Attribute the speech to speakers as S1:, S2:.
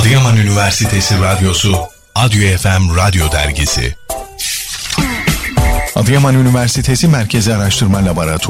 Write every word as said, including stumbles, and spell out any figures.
S1: Adıyaman Üniversitesi Radyosu, Adyo F M Radyo Dergisi. Adıyaman Üniversitesi Merkezi Araştırma Laboratuvarı